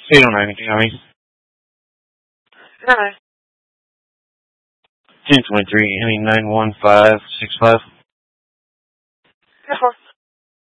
You don't know anything on me. No. 1023, ending 91565.